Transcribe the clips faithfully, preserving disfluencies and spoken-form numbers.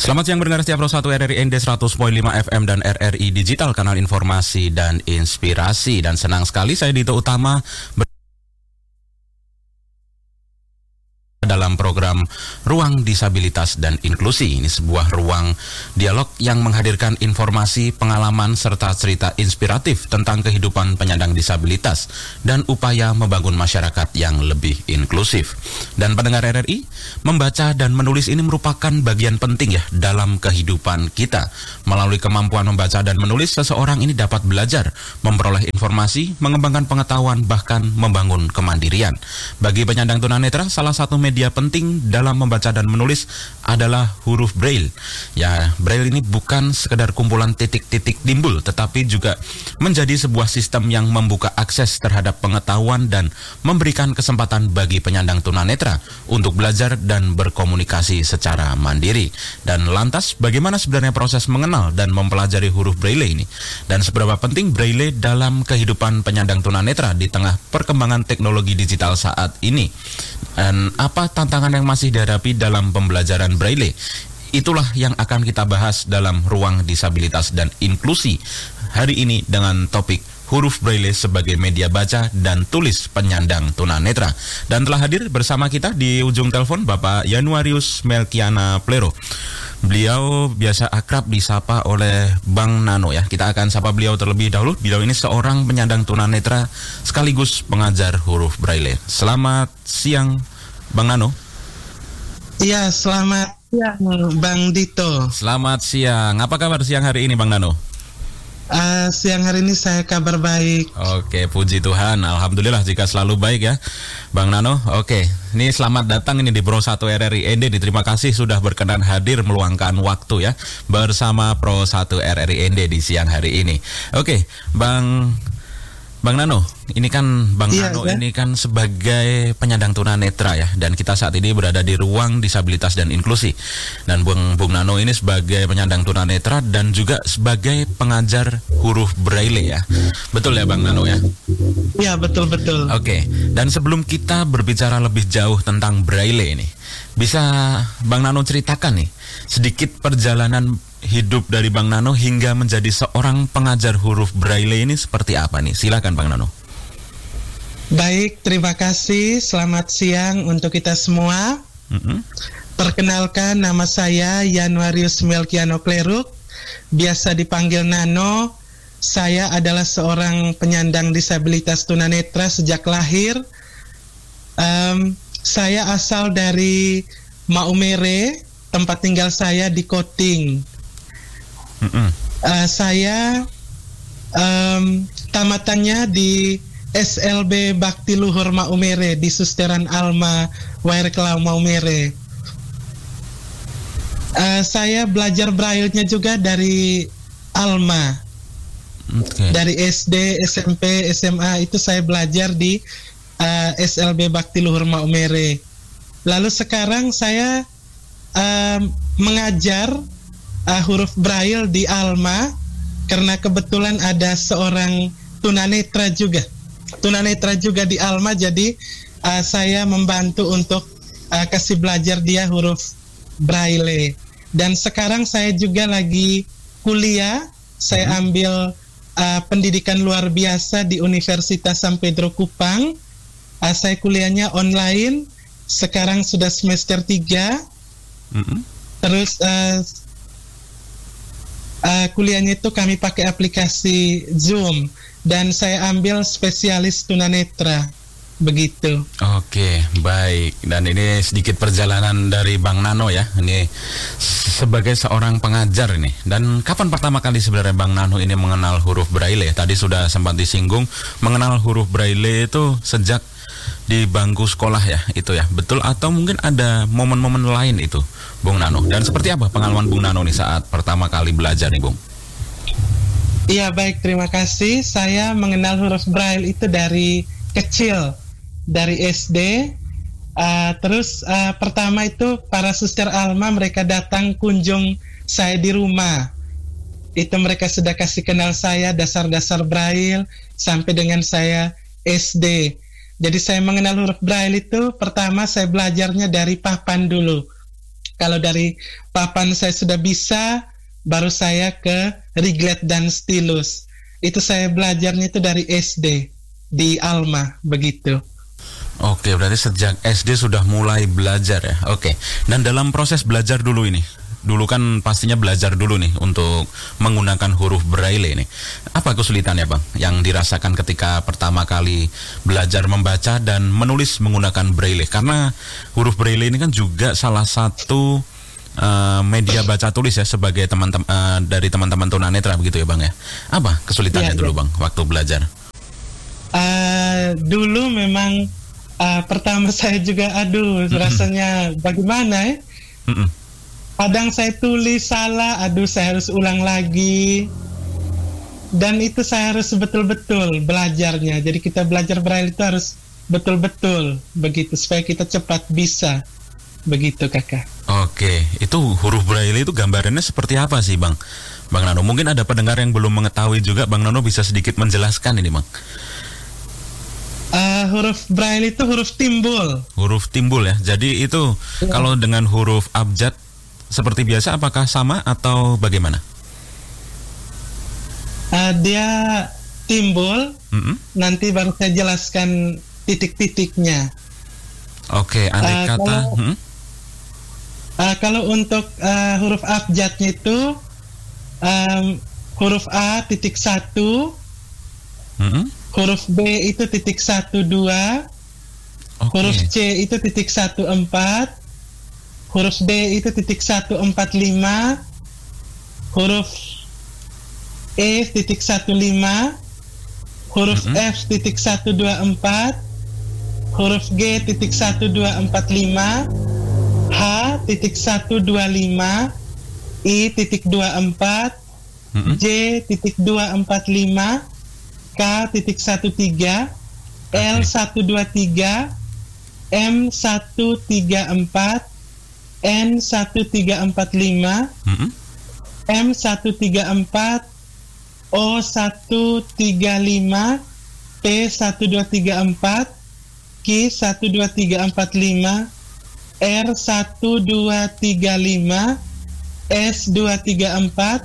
Selamat siang pendengar setia Pro satu R R I N D seratus koma lima F M dan R R I Digital, kanal informasi dan inspirasi. Dan senang sekali saya Dito Utama dalam program Ruang Disabilitas dan Inklusi. Ini sebuah ruang dialog yang menghadirkan informasi, pengalaman, serta cerita inspiratif tentang kehidupan penyandang disabilitas dan upaya membangun masyarakat yang lebih inklusif. Dan pendengar R R I, membaca dan menulis ini merupakan bagian penting ya dalam kehidupan kita. Melalui kemampuan membaca dan menulis, seseorang ini dapat belajar, memperoleh informasi, mengembangkan pengetahuan, bahkan membangun kemandirian. Bagi penyandang tunanetra, salah satu media Media penting dalam membaca dan menulis adalah huruf Braille. Ya, Braille ini bukan sekedar kumpulan titik-titik timbul, tetapi juga menjadi sebuah sistem yang membuka akses terhadap pengetahuan dan memberikan kesempatan bagi penyandang tunanetra untuk belajar dan berkomunikasi secara mandiri. Dan lantas, bagaimana sebenarnya proses mengenal dan mempelajari huruf Braille ini? Dan seberapa penting Braille dalam kehidupan penyandang tunanetra di tengah perkembangan teknologi digital saat ini? Dan apa tantangan yang masih dihadapi dalam pembelajaran Braille? Itulah yang akan kita bahas dalam Ruang Disabilitas dan Inklusi hari ini dengan topik huruf Braille sebagai media baca dan tulis penyandang tunanetra. Dan telah hadir bersama kita di ujung telepon Bapak Yanuarius Melkiana Plero. Beliau biasa akrab disapa oleh Bang Nano ya. Kita akan sapa beliau terlebih dahulu. Beliau ini seorang penyandang tunanetra sekaligus pengajar huruf Braille. Selamat siang Bang Nano. Iya, selamat siang Bang Dito. Selamat siang. Apa kabar siang hari ini Bang Nano? Uh, siang hari ini saya kabar baik. Oke, puji Tuhan. Alhamdulillah jika selalu baik ya Bang Nano. Oke, ini selamat datang ini di Pro satu R R I N D. Terima kasih sudah berkenan hadir meluangkan waktu ya bersama Pro satu R R I N D di siang hari ini. Oke, Bang Bang Nano, ini kan Bang iya, Nano ya? Ini kan sebagai penyandang tunanetra ya, dan kita saat ini berada di Ruang Disabilitas dan Inklusi. Dan Bung, Bung Nano ini sebagai penyandang tunanetra dan juga sebagai pengajar huruf Braille ya. Betul ya Bang Nano ya? Iya, betul-betul. Oke, dan sebelum kita berbicara lebih jauh tentang Braille ini, bisa Bang Nano ceritakan nih sedikit perjalanan hidup dari Bang Nano hingga menjadi seorang pengajar huruf Braille ini seperti apa nih? Silakan Bang Nano. Baik, terima kasih. Selamat siang untuk kita semua. Mm-hmm. Perkenalkan, nama saya Yanuarius Melkiana Plero, biasa dipanggil Nano. Saya adalah seorang penyandang disabilitas tunanetra sejak lahir. Um, saya asal dari Maumere, tempat tinggal saya di Koting. Mm-hmm. Uh, saya um, tamatannya di S L B Bakti Luhur Maumere di Susteran Alma Wairklau Maumere. Uh, saya belajar Braille-nya juga dari Alma. Okay. Dari S D, S M P, S M A itu saya belajar di uh, S L B Bakti Luhur Maumere. Lalu sekarang saya uh, mengajar Uh, huruf Braille di Alma karena kebetulan ada seorang tunanetra juga tunanetra juga di Alma, jadi uh, saya membantu untuk uh, kasih belajar dia huruf Braille. Dan sekarang saya juga lagi kuliah, saya hmm. ambil uh, pendidikan luar biasa di Universitas San Pedro Kupang. uh, saya kuliahnya online, sekarang sudah semester tiga. hmm. Terus uh, Uh, kuliahnya itu kami pakai aplikasi Zoom dan saya ambil spesialis tunanetra, begitu. Oke, baik. Dan ini sedikit perjalanan dari Bang Nano ya, ini sebagai seorang pengajar ini. Dan kapan pertama kali sebenarnya Bang Nano ini mengenal huruf Braille? Tadi sudah sempat disinggung, mengenal huruf Braille itu sejak di bangku sekolah ya, itu ya, betul? Atau mungkin ada momen-momen lain itu Bung Nano? Dan seperti apa pengalaman Bung Nano nih saat pertama kali belajar nih Bung? Iya, baik, terima kasih. Saya mengenal huruf Braille itu dari kecil, dari S D. uh, Terus uh, pertama itu para suster Alma, mereka datang kunjung saya di rumah. Itu mereka sudah kasih kenal saya dasar-dasar Braille sampai dengan saya S D. Jadi saya mengenal huruf Braille itu pertama saya belajarnya dari papan dulu. Kalau dari papan saya sudah bisa, baru saya ke Riglet dan Stilus. Itu saya belajarnya itu dari S D di Alma, begitu. Oke, berarti sejak S D sudah mulai belajar ya. Oke. Dan dalam proses belajar dulu ini, dulu kan pastinya belajar dulu nih untuk menggunakan huruf Braille ini. Apa kesulitannya Bang yang dirasakan ketika pertama kali belajar membaca dan menulis menggunakan Braille? Karena huruf Braille ini kan juga salah satu uh, media baca tulis ya sebagai teman-teman uh, dari teman-teman tunanetra begitu ya Bang ya. Apa kesulitannya ya, dulu ya. Bang waktu belajar? Uh, dulu memang uh, pertama saya juga aduh mm-mm. rasanya bagaimana ya? Mm-mm. Kadang saya tulis salah, aduh saya harus ulang lagi. Dan itu saya harus betul-betul belajarnya. Jadi kita belajar Braille itu harus betul-betul begitu supaya kita cepat bisa. Begitu Kakak. Oke, itu huruf Braille itu gambarannya seperti apa sih Bang? Bang Nano, mungkin ada pendengar yang belum mengetahui juga, Bang Nano bisa sedikit menjelaskan ini Bang. Uh, huruf Braille itu huruf timbul. Huruf timbul ya. Jadi itu ya. Kalau dengan huruf abjad seperti biasa apakah sama atau bagaimana? Uh, dia timbul, mm-hmm. nanti baru saya jelaskan titik-titiknya. Oke, andai uh, kata. Kalau, hmm? uh, kalau untuk uh, huruf abjadnya itu um, huruf A titik satu, mm-hmm. huruf B itu titik satu dua, okay. huruf C itu titik satu empat. Huruf D itu titik satu empat lima, huruf E titik satu lima, huruf mm-hmm. F titik satu dua empat, huruf G titik satu dua empat lima, H titik satu dua lima, I titik dua empat, mm-hmm. J titik dua empat lima, K titik satu tiga, L satu dua tiga, M satu tiga empat, N satu tiga empat lima, mm-hmm. M satu tiga empat, O satu tiga lima, P satu dua tiga empat, Q satu dua tiga empat lima, R satu dua tiga lima, S dua tiga empat,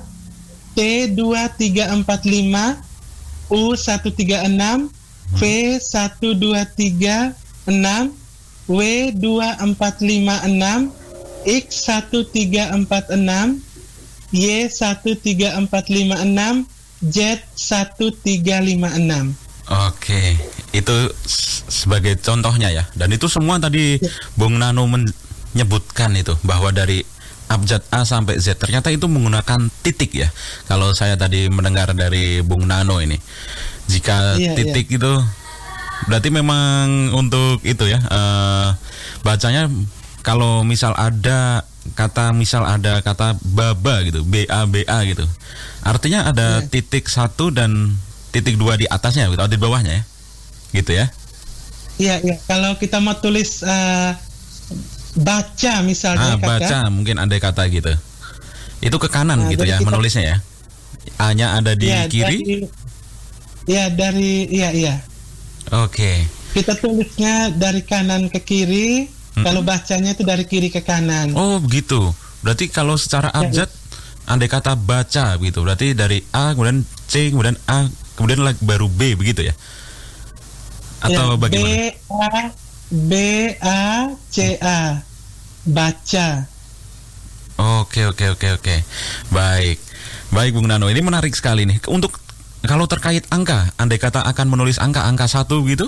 T dua tiga empat lima, U satu tiga enam, V satu dua tiga enam, W dua empat lima enam, X satu tiga empat enam, Y satu tiga empat lima enam, Z satu tiga lima enam. Oke, itu sebagai contohnya ya. Dan itu semua tadi ya. Bung Nano menyebutkan itu bahwa dari abjad A sampai Z ternyata itu menggunakan titik ya. Kalau saya tadi mendengar dari Bung Nano ini, jika ya, titik ya. Itu berarti memang untuk itu ya uh, bacanya. Kalau misal ada kata misal ada kata baba gitu, B A B A gitu, artinya ada yeah. titik satu dan titik dua di atasnya gitu, atau di bawahnya ya, gitu ya? Iya yeah, iya. Yeah. Kalau kita mau tulis uh, baca misalnya, ah, baca kata, mungkin ada kata gitu, itu ke kanan nah, gitu ya kita, menulisnya ya, A-nya ada di yeah, kiri. Iya dari iya iya. Oke. Okay. Kita tulisnya dari kanan ke kiri. Hmm. Kalau bacanya itu dari kiri ke kanan. Oh begitu. Berarti kalau secara abjad ya. Andai kata baca gitu, berarti dari A kemudian C kemudian A kemudian baru B begitu ya? Atau ya, bagaimana? B A B A C A baca. Oke oke oke oke. Baik baik Bung Nano, ini menarik sekali nih. Untuk kalau terkait angka, andai kata akan menulis angka angka satu gitu?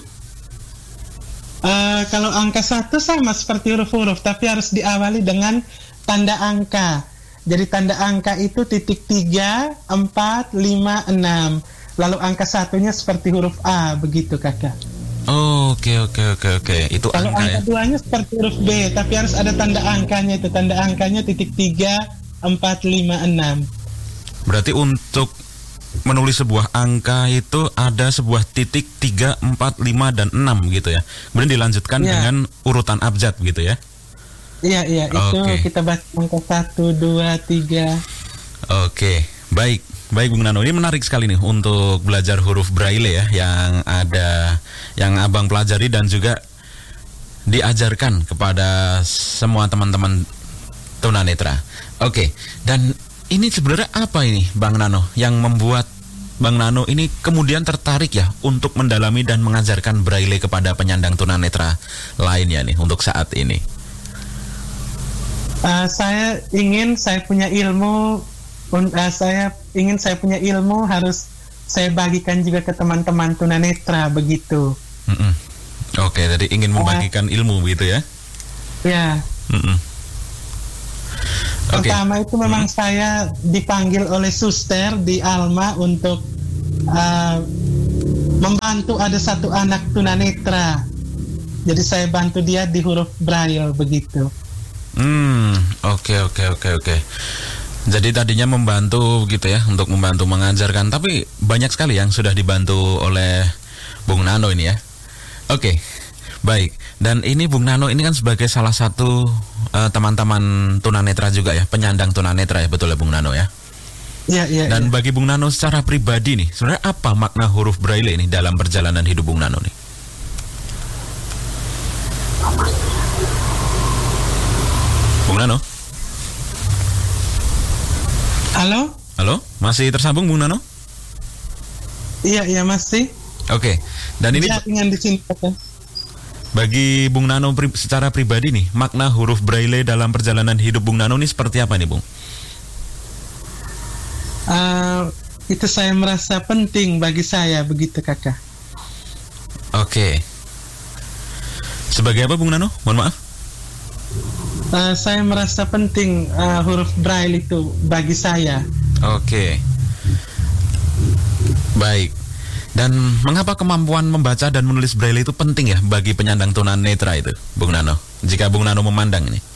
Uh, kalau angka satu sama seperti huruf-huruf, tapi harus diawali dengan tanda angka. Jadi tanda angka itu titik tiga, empat, lima, enam. Lalu angka satunya seperti huruf A, begitu kakak. Oh, oke okay, oke okay, oke okay, oke. Okay. Itu kalau angka angka ya? duanya seperti huruf B, tapi harus ada tanda angkanya itu. Tanda angkanya titik tiga, empat, lima, enam. Berarti untuk menulis sebuah angka itu ada sebuah titik tiga, empat, lima, dan enam gitu ya. Kemudian dilanjutkan ya. Dengan urutan abjad gitu ya. Iya, iya, itu okay. Kita baca angka satu, dua, tiga. Oke, baik. Baik Bung Nano, ini menarik sekali nih untuk belajar huruf Braille ya, yang ada, yang Abang pelajari dan juga diajarkan kepada semua teman-teman tunanetra. Oke, dan ini sebenarnya apa ini Bang Nano yang membuat Bang Nano ini kemudian tertarik ya untuk mendalami dan mengajarkan Braille kepada penyandang tunanetra lainnya nih untuk saat ini? Uh, saya ingin saya punya ilmu, uh, saya ingin saya punya ilmu harus saya bagikan juga ke teman-teman tunanetra begitu. Mm-mm. Oke, jadi ingin membagikan uh, ilmu gitu ya? Ya. Mm-mm. Okay. Pertama itu memang hmm. saya dipanggil oleh suster di Alma untuk uh, membantu ada satu anak tunanetra. Jadi saya bantu dia di huruf Braille begitu. Hmm, oke oke oke oke. Jadi tadinya membantu gitu ya untuk membantu mengajarkan, tapi banyak sekali yang sudah dibantu oleh Bung Nano ini ya. Oke. Baik, dan ini Bung Nano ini kan sebagai salah satu uh, teman-teman tunanetra juga ya, penyandang tunanetra ya, betul ya Bung Nano ya? Iya, iya. Dan ya. bagi Bung Nano secara pribadi nih, sebenarnya apa makna huruf Braille ini dalam perjalanan hidup Bung Nano nih? Bung Nano? Halo? Halo, masih tersambung Bung Nano? Iya, iya masih. Oke, dan ini... Ya, ingin disini, bagi Bung Nano pri- secara pribadi nih, makna huruf Braille dalam perjalanan hidup Bung Nano ini seperti apa nih Bung? Uh, itu saya merasa penting bagi saya, begitu kakak. Oke. Sebagai apa Bung Nano? Mohon maaf. Uh, saya merasa penting uh, huruf Braille itu bagi saya. Oke. Baik. Dan mengapa kemampuan membaca dan menulis Braille itu penting ya bagi penyandang tunanetra itu, Bung Nano? Jika Bung Nano memandang ini.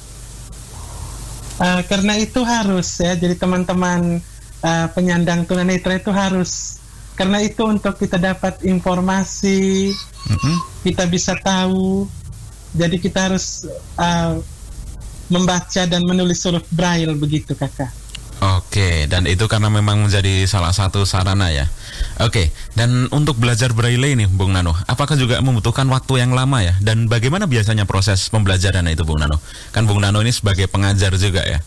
Uh, karena itu harus ya, jadi teman-teman uh, penyandang tunanetra itu harus. Karena itu untuk kita dapat informasi, mm-hmm. kita bisa tahu. Jadi kita harus uh, membaca dan menulis huruf Braille begitu kakak. Oke, dan itu karena memang menjadi salah satu sarana ya. Oke, dan untuk belajar Braille ini Bung Nano, apakah juga membutuhkan waktu yang lama ya? Dan bagaimana biasanya proses pembelajaran itu Bung Nano? Kan Bung Nano ini sebagai pengajar juga ya.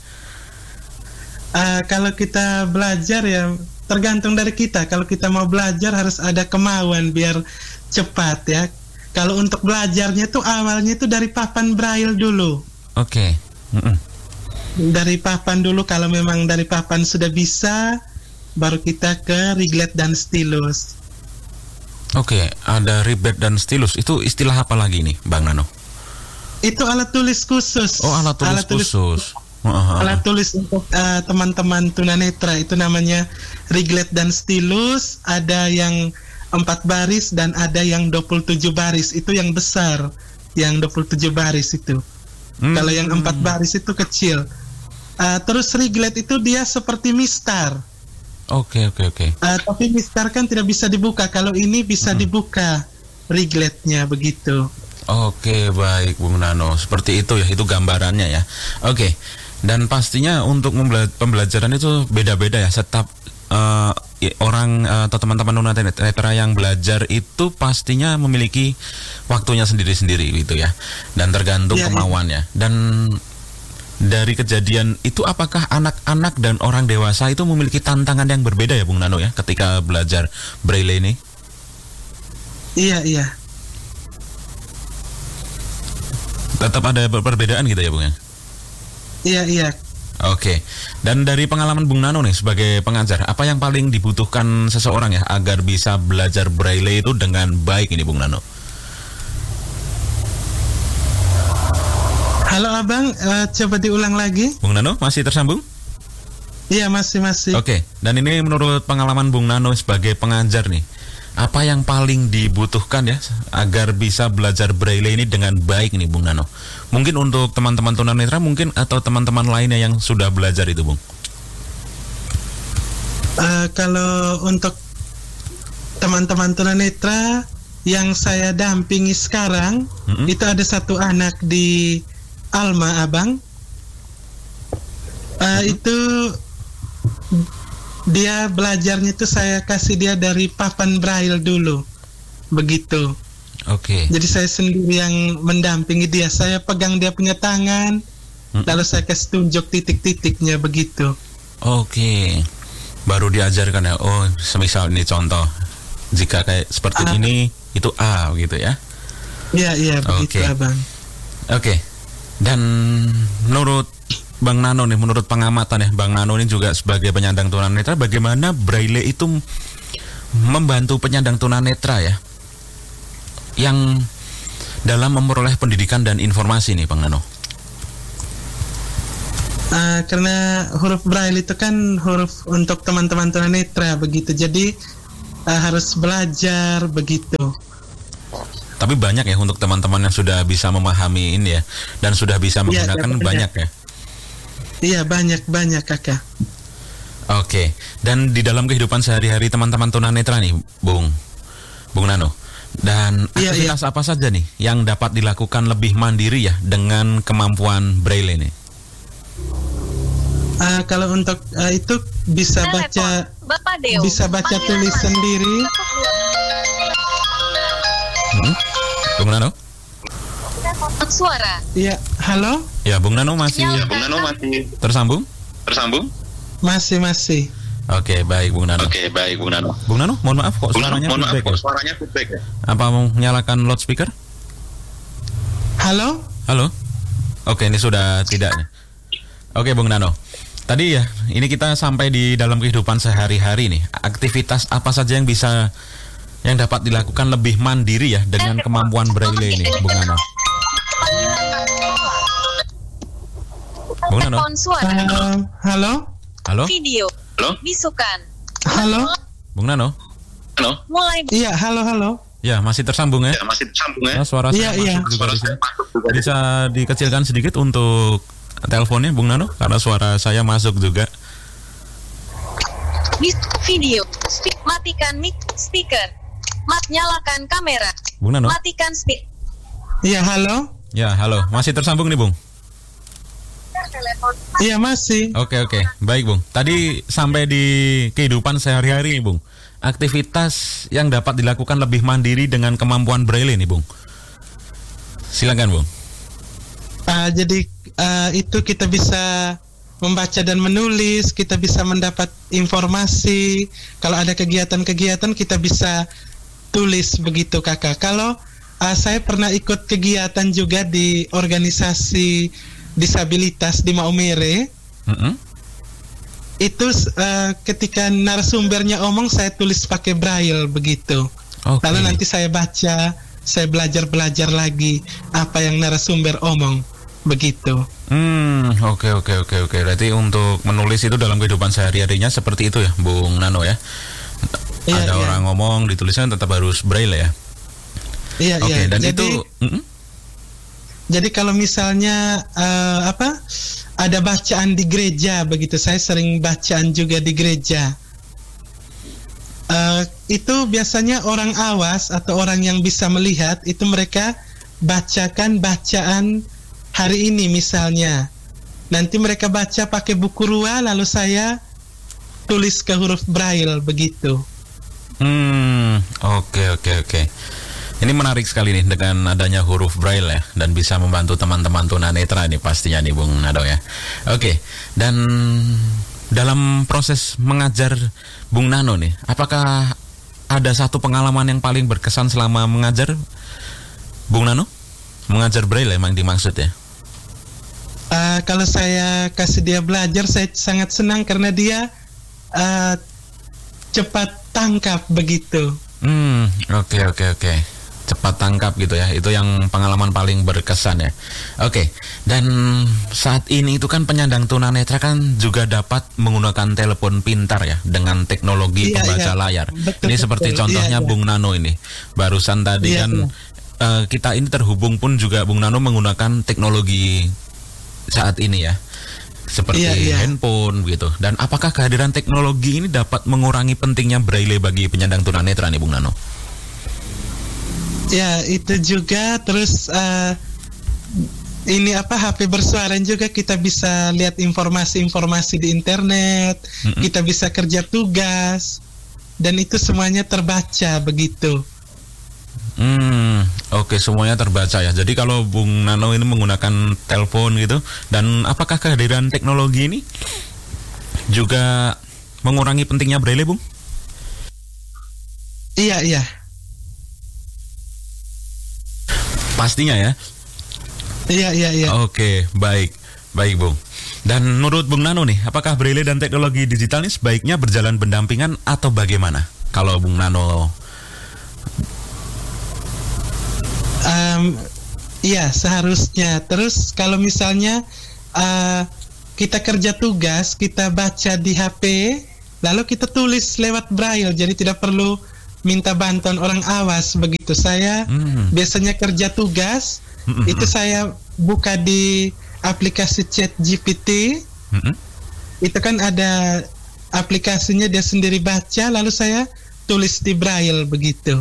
Uh, kalau kita belajar ya tergantung dari kita. Kalau kita mau belajar harus ada kemauan biar cepat ya. Kalau untuk belajarnya tuh awalnya tuh dari papan Braille dulu. Oke. Mm-mm. Dari papan dulu, kalau memang dari papan sudah bisa, baru kita ke riglet dan stilus. Oke, ada riglet dan stilus. Itu istilah apa lagi nih, Bang Nano? Itu alat tulis khusus. Oh, alat tulis alat khusus. Tulis, uh-huh. Alat tulis untuk uh, teman-teman tunanetra itu namanya riglet dan stilus. Ada yang empat baris dan ada yang dua puluh tujuh baris. Itu yang besar, yang dua puluh tujuh baris itu. Hmm. Kalau yang empat baris itu kecil. Uh, terus riglet itu dia seperti mistar. Oke, okay, oke, okay, oke. Okay. Uh, tapi mistar kan tidak bisa dibuka. Kalau ini bisa hmm. dibuka rigletnya begitu. Oke, okay, baik Bung Nano. Seperti itu ya, itu gambarannya ya. Oke. Okay. Dan pastinya untuk membela- pembelajaran itu beda-beda ya. Setiap uh, orang uh, atau teman-teman tunanetra yang belajar itu pastinya memiliki waktunya sendiri-sendiri gitu ya. Dan tergantung ya, kemauannya. Ya. Dan dari kejadian itu apakah anak-anak dan orang dewasa itu memiliki tantangan yang berbeda ya Bung Nano ya ketika belajar Braille ini? Iya, iya. Tetap ada perbedaan gitu ya Bung ya? Iya, iya. Oke. Dan dari pengalaman Bung Nano nih sebagai pengajar, apa yang paling dibutuhkan seseorang ya agar bisa belajar Braille itu dengan baik ini Bung Nano? Halo Abang, uh, coba diulang lagi. Bung Nano, masih tersambung? Iya, masih-masih. Oke, dan ini menurut pengalaman Bung Nano sebagai pengajar nih, apa yang paling dibutuhkan ya agar bisa belajar Braille ini dengan baik nih Bung Nano? Mungkin untuk teman-teman tunanetra mungkin atau teman-teman lainnya yang sudah belajar itu Bung? Uh, kalau untuk teman-teman tunanetra yang saya dampingi sekarang, mm-hmm. itu ada satu anak di Alma Abang. Uh, mm-hmm. Itu dia belajarnya itu saya kasih dia dari papan Braille dulu, begitu. Oke. Okay. Jadi saya sendiri yang mendampingi dia. Saya pegang dia punya tangan, hmm. lalu saya kasih tunjuk titik-titiknya begitu. Oke, baru diajarkan ya. Oh, semisal ini contoh, jika kayak seperti A. ini itu A gitu ya? Iya iya begitu, okay. Abang. Oke, okay. Dan menurut Bang Nano nih, menurut pengamatan ya, Bang Nano ini juga sebagai penyandang tunanetra, bagaimana Braille itu membantu penyandang tunanetra ya, yang dalam memperoleh pendidikan dan informasi nih, Bang Nano? Uh, karena huruf Braille itu kan huruf untuk teman-teman tunanetra begitu, jadi uh, harus belajar begitu. Tapi banyak ya untuk teman-teman yang sudah bisa memahami ini ya, dan sudah bisa menggunakan ya, ya, banyak ya. Iya banyak banyak kakak. Oke, dan di dalam kehidupan sehari-hari teman-teman tunanetra nih, Bung, Bung Nano, dan aktivitas ya, ya. apa saja nih yang dapat dilakukan lebih mandiri ya dengan kemampuan Braille ini? Uh, kalau untuk uh, itu bisa baca, bisa baca tulis sendiri. Hmm? Bung Nano? Suara. Iya, halo? Ya, Bung Nano masih. Ya, Bung Nano masih. Tersambung? Tersambung? Masih masih. Oke, baik Bung Nano. Oke, baik Bung Nano. Bung Nano, mohon maaf kok Bung suaranya Nano, mohon maaf, feedback. kok suaranya feedback ya? Apa mau nyalakan loudspeaker? Halo? Halo? Oke, ini sudah tidak nih. Oke, Bung Nano. Tadi ya, ini kita sampai di dalam kehidupan sehari-hari nih. Aktivitas apa saja yang bisa, yang dapat dilakukan lebih mandiri ya dengan kemampuan Braille ini, Bung Nano? Bung Nano? Uh, halo? Halo? Video. Halo? Bisukan. Halo? Bung Nano? Halo? Mulai. Iya, halo, halo. Ya, masih tersambung ya? Ya, masih tersambung ya? Ya, suara iya, saya iya. masuk juga di sini. Bisa dikecilkan sedikit untuk teleponnya, Bung Nano, karena suara saya masuk juga. Video. Speak. Matikan mic speaker. Mat nyalakan kamera. Bung Nano? Matikan speak. Iya, halo? Ya, halo. Masih tersambung nih, Bung? Iya, masih. Oke, oke. Baik, Bung. Tadi sampai di kehidupan sehari-hari nih, Bung. Aktivitas yang dapat dilakukan lebih mandiri dengan kemampuan Braille nih, Bung. Silakan, Bung. Uh, jadi uh, itu kita bisa membaca dan menulis, kita bisa mendapat informasi. Kalau ada kegiatan-kegiatan kita bisa tulis begitu, kakak. Kalau uh, saya pernah ikut kegiatan juga di organisasi disabilitas di Maumere. Mm-hmm. Itu uh, ketika narasumbernya omong saya tulis pakai Braille begitu. Okay. Lalu nanti saya baca, saya belajar-belajar lagi apa yang narasumber omong begitu. Hmm, oke okay, oke okay, oke okay, oke. Berarti untuk menulis itu dalam kehidupan sehari-harinya seperti itu ya, Bung Nano ya. Iya, ada iya. orang ngomong ditulisnya tetap harus Braille ya. Iya Oke, okay, iya. dan jadi, itu mm-mm. Jadi kalau misalnya uh, apa ada bacaan di gereja begitu, saya sering bacaan juga di gereja. Uh, itu biasanya orang awas atau orang yang bisa melihat itu mereka bacakan bacaan hari ini misalnya. Nanti mereka baca pakai buku rua lalu saya tulis ke huruf Braille begitu. Hmm, oke okay, oke okay, oke. Okay. Ini menarik sekali nih dengan adanya huruf Braille ya, dan bisa membantu teman-teman tunanetra nih pastinya nih Bung Nado ya. Oke, dan dalam proses mengajar Bung Nano nih, apakah ada satu pengalaman yang paling berkesan selama mengajar Bung Nano? Mengajar Braille emang dimaksud ya? Uh, kalau saya kasih dia belajar, saya sangat senang karena dia uh, cepat tangkap begitu. Hmm, oke okay, oke okay, oke. Okay. Cepat tangkap gitu ya, itu yang pengalaman paling berkesan ya. Oke, dan saat ini itu kan penyandang tunanetra kan juga dapat menggunakan telepon pintar ya, dengan teknologi iya, pembaca iya. layar. Betul, ini betul, seperti contohnya iya, Bung iya. Nano ini, barusan tadi iya, kan iya. Uh, kita ini terhubung pun juga Bung Nano menggunakan teknologi saat ini ya, seperti iya, iya. handphone gitu. Dan apakah kehadiran teknologi ini dapat mengurangi pentingnya Braille bagi penyandang tunanetra nih Bung Nano? Ya itu juga, terus uh, ini apa H P bersuara juga kita bisa lihat informasi-informasi di internet, mm-hmm. kita bisa kerja tugas, dan itu semuanya terbaca begitu. Hmm, oke, semuanya terbaca ya. Jadi kalau Bung Nano ini menggunakan telepon gitu, dan apakah kehadiran teknologi ini juga mengurangi pentingnya Braille, Bung? Iya, iya. Pastinya ya. Iya, iya, iya. Oke, baik. Baik, Bung. Dan menurut Bung Nano nih, apakah Braille dan teknologi digital ini sebaiknya berjalan berdampingan atau bagaimana? Kalau Bung Nano Um, iya, seharusnya. Terus kalau misalnya uh, kita kerja tugas, kita baca di H P, lalu kita tulis lewat Braille, jadi tidak perlu minta bantuan orang awas begitu. Saya hmm. biasanya kerja tugas, hmm. itu saya buka di aplikasi Chat G P T, hmm. itu kan ada aplikasinya, dia sendiri baca, lalu saya tulis di Braille begitu.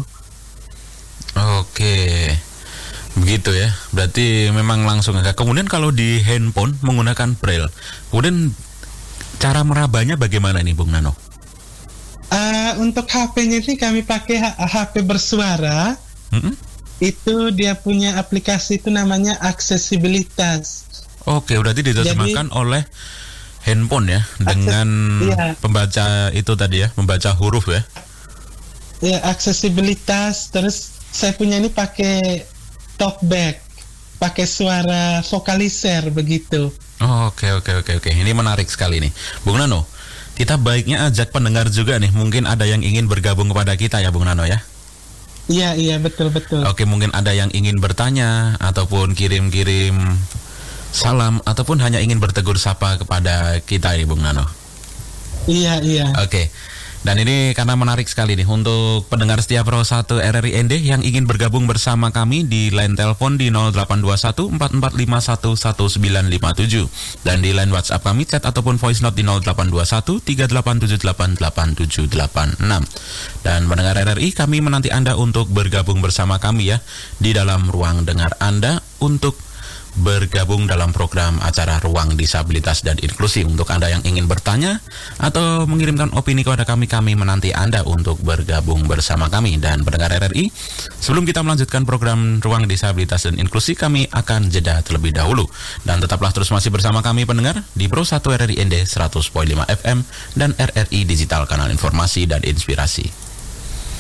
Oke. Begitu ya, berarti memang langsung agak. Kemudian kalau di handphone menggunakan Braille, kemudian cara merabanya bagaimana nih Bung Nano? Uh, untuk H P-nya ini kami pakai H P bersuara. Mm-hmm. Itu dia punya aplikasi itu namanya aksesibilitas. Oke, berarti diterjemahkan Jadi, oleh handphone ya, dengan akses, iya. pembaca itu tadi ya, membaca huruf ya. Ya, aksesibilitas. Terus saya punya ini pakai talkback, pakai suara vokalizer begitu. Oh, oke oke oke oke. Ini menarik sekali nih, Bung Nano. Kita baiknya ajak pendengar juga nih. Mungkin ada yang ingin bergabung kepada kita ya, Bung Nano ya. Iya iya betul betul. Oke, mungkin ada yang ingin bertanya ataupun kirim-kirim salam ataupun hanya ingin bertegur sapa kepada kita ya, Bung Nano. Iya iya. Oke. Dan ini karena menarik sekali nih untuk pendengar setia Pro satu R R I N D yang ingin bergabung bersama kami di line telepon di nol delapan dua satu empat empat lima satu satu sembilan lima tujuh dan di line WhatsApp kami chat ataupun voice note di nol delapan dua satu tiga delapan tujuh delapan delapan tujuh delapan enam. Dan pendengar R R I, kami menanti Anda untuk bergabung bersama kami ya di dalam ruang dengar Anda untuk bergabung dalam program acara Ruang Disabilitas dan Inklusi. Untuk Anda yang ingin bertanya atau mengirimkan opini kepada kami, kami menanti Anda untuk bergabung bersama kami. Dan pendengar R R I, sebelum kita melanjutkan program Ruang Disabilitas dan Inklusi, kami akan jeda terlebih dahulu. Dan tetaplah terus masih bersama kami pendengar di Pro satu R R I N D seratus koma lima F M dan R R I Digital, kanal informasi dan inspirasi.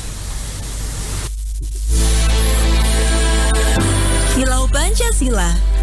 Kilau Pancasila,